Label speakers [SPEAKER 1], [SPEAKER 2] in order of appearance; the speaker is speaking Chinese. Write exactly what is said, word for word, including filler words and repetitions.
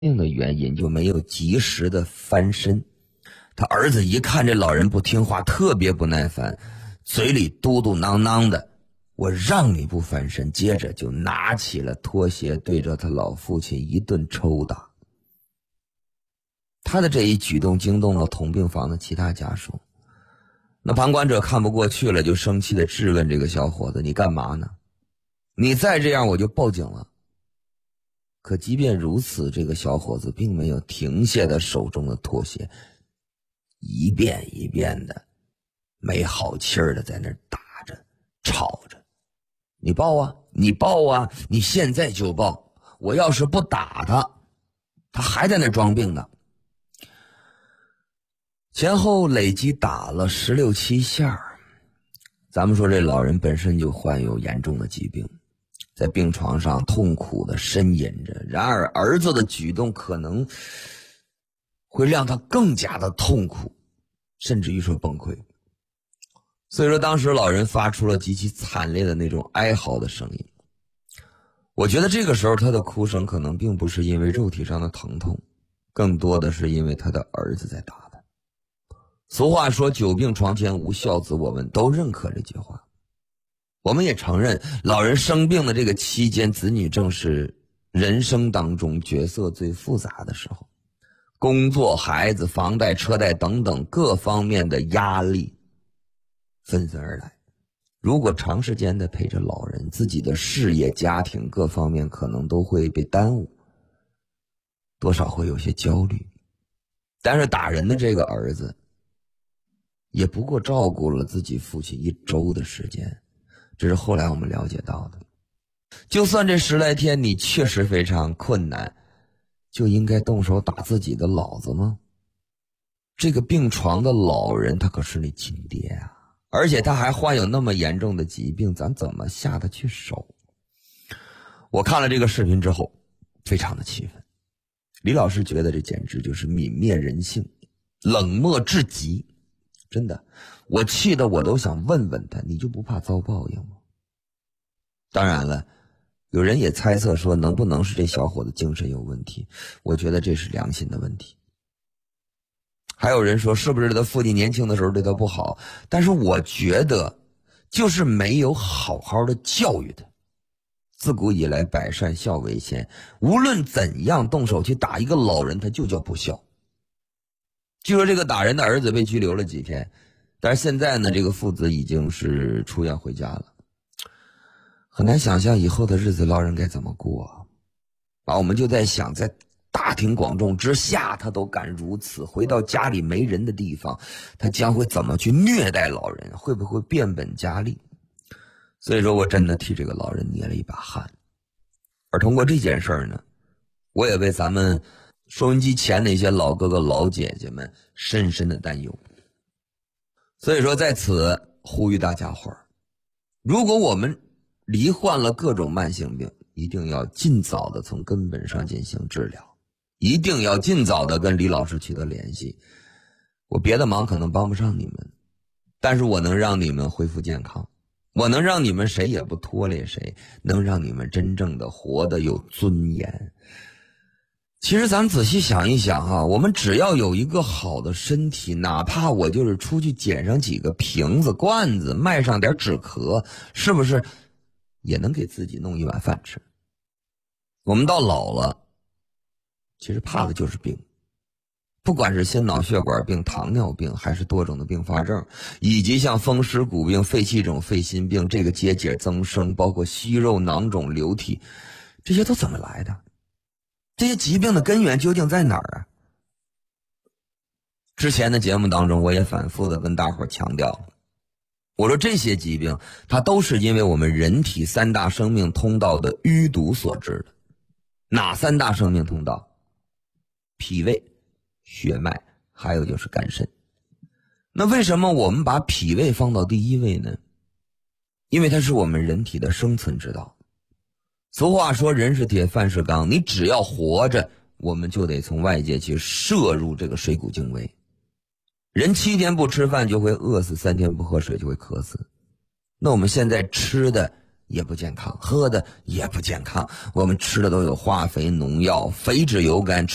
[SPEAKER 1] 病的原因，就没有及时的翻身。他儿子一看这老人不听话，特别不耐烦，嘴里嘟嘟囔囔的，我让你不翻身，接着就拿起了拖鞋对着他老父亲一顿抽打。他的这一举动惊动了同病房的其他家属，那旁观者看不过去了，就生气的质问这个小伙子，你干嘛呢？你再这样我就报警了。可即便如此，这个小伙子并没有停下他手中的拖鞋，一遍一遍的没好气儿的在那儿打着吵着，你报啊你报啊你现在就报，我要是不打他，他还在那儿装病呢。前后累计打了十六七下。咱们说这老人本身就患有严重的疾病，在病床上痛苦的呻吟着，然而儿子的举动可能会让他更加的痛苦，甚至于说崩溃。所以说当时老人发出了极其惨烈的那种哀嚎的声音。我觉得这个时候他的哭声可能并不是因为肉体上的疼痛，更多的是因为他的儿子在打他。俗话说久病床前无孝子，我们都认可这句话。我们也承认老人生病的这个期间，子女正是人生当中角色最复杂的时候，工作、孩子、房贷、车贷等等各方面的压力纷纷而来。如果长时间的陪着老人，自己的事业、家庭各方面可能都会被耽误，多少会有些焦虑。但是打人的这个儿子也不过照顾了自己父亲一周的时间，这是后来我们了解到的。就算这十来天你确实非常困难，就应该动手打自己的老子吗？这个病床的老人他可是你亲爹啊，而且他还患有那么严重的疾病，咱怎么下得去手？我看了这个视频之后非常的气愤。李老师觉得这简直就是泯灭人性，冷漠至极。真的，我气得我都想问问他，你就不怕遭报应吗？当然了，有人也猜测说能不能是这小伙子精神有问题，我觉得这是良心的问题。还有人说是不是他父亲年轻的时候对他不好，但是我觉得就是没有好好的教育他。自古以来百善孝为先，无论怎样动手去打一个老人，他就叫不孝。据说这个打人的儿子被拘留了几天，但是现在呢，这个父子已经是出院回家了。很难想象以后的日子老人该怎么过啊！啊，我们就在想，在大庭广众之下他都敢如此，回到家里没人的地方，他将会怎么去虐待老人，会不会变本加厉？所以说我真的替这个老人捏了一把汗。而通过这件事儿呢，我也为咱们收音机前那些老哥哥老姐姐们深深的担忧。所以说在此呼吁大家伙儿，如果我们罹患了各种慢性病，一定要尽早的从根本上进行治疗，一定要尽早的跟李老师取得联系。我别的忙可能帮不上你们，但是我能让你们恢复健康，我能让你们谁也不拖累谁，能让你们真正的活得有尊严。其实咱仔细想一想啊，我们只要有一个好的身体，哪怕我就是出去捡上几个瓶子罐子，卖上点纸壳，是不是也能给自己弄一碗饭吃？我们到老了，其实怕的就是病，不管是心脑血管病、糖尿病，还是多种的并发症，以及像风湿骨病、肺气肿、肺心病，这个结节增生，包括息肉、囊肿、流体，这些都怎么来的？这些疾病的根源究竟在哪儿啊？之前的节目当中我也反复的跟大伙强调，我说这些疾病它都是因为我们人体三大生命通道的淤堵所致的。哪三大生命通道？脾胃、血脉，还有就是肝肾。那为什么我们把脾胃放到第一位呢？因为它是我们人体的生存之道。俗话说人是铁，饭是钢，你只要活着，我们就得从外界去摄入这个水谷精微。人七天不吃饭就会饿死，三天不喝水就会渴死。那我们现在吃的也不健康，喝的也不健康，我们吃的都有化肥、农药、肥脂油甘。